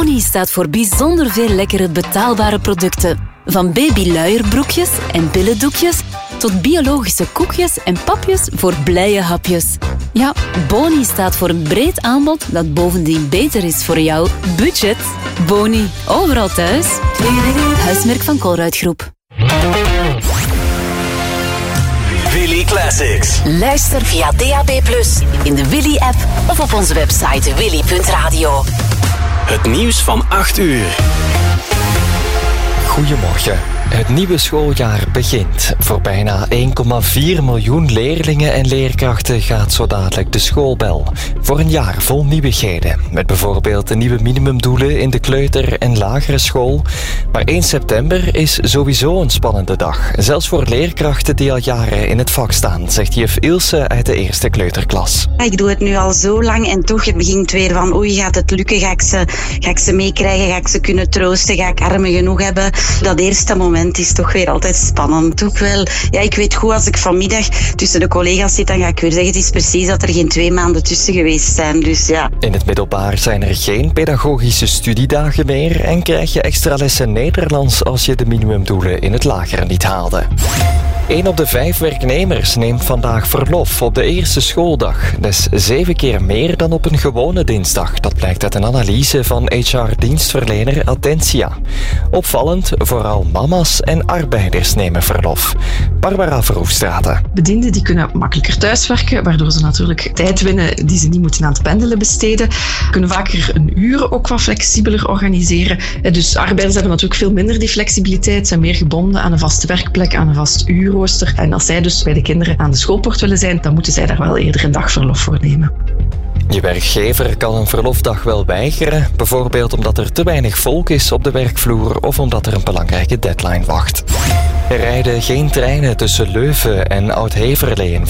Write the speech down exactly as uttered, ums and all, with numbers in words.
Boni staat voor bijzonder veel lekkere betaalbare producten. Van babyluierbroekjes en billendoekjes tot biologische koekjes en papjes voor blije hapjes. Ja, Boni staat voor een breed aanbod dat bovendien beter is voor jouw budget. Boni, overal thuis. Huismerk van Colruyt-groep. Willy Classics. Luister via D A B plus, in de Willy-app of op onze website willy punt radio. Het nieuws van acht uur. Goedemorgen. Het nieuwe schooljaar begint. Voor bijna één komma vier miljoen leerlingen en leerkrachten gaat zo dadelijk de schoolbel. Voor een jaar vol nieuwigheden. Met bijvoorbeeld de nieuwe minimumdoelen in de kleuter- en lagere school. Maar één september is sowieso een spannende dag. Zelfs voor leerkrachten die al jaren in het vak staan, zegt juf Ilse uit de eerste kleuterklas. Ik doe het nu al zo lang en toch begint het weer van oei, gaat het lukken? Ga ik ze, ga ik ze meekrijgen? Ga ik ze kunnen troosten? Ga ik armen genoeg hebben? Dat eerste moment is toch weer altijd spannend. Toch wel, ja, ik weet goed, als ik vanmiddag tussen de collega's zit, dan ga ik weer zeggen, het is precies dat er geen twee maanden tussen geweest zijn. Dus ja. In het middelbaar zijn er geen pedagogische studiedagen meer en krijg je extra lessen Nederlands als je de minimumdoelen in het lagere niet haalde. Een op de vijf werknemers neemt vandaag verlof op de eerste schooldag. Dat is zeven keer meer dan op een gewone dinsdag. Dat blijkt uit een analyse van H R-dienstverlener Attentia. Opvallend, vooral mama's en arbeiders nemen verlof. Barbara Verhoefstraten. Bedienden die kunnen makkelijker thuiswerken, waardoor ze natuurlijk tijd winnen die ze niet moeten aan het pendelen besteden. Kunnen vaker een uur ook wat flexibeler organiseren. Dus arbeiders hebben natuurlijk veel minder die flexibiliteit, zijn meer gebonden aan een vaste werkplek, aan een vast uurrooster. En als zij dus bij de kinderen aan de schoolpoort willen zijn, dan moeten zij daar wel eerder een dag verlof voor nemen. Je werkgever kan een verlofdag wel weigeren, bijvoorbeeld omdat er te weinig volk is op de werkvloer of omdat er een belangrijke deadline wacht. Er rijden geen treinen tussen Leuven en Oud-Heverlee in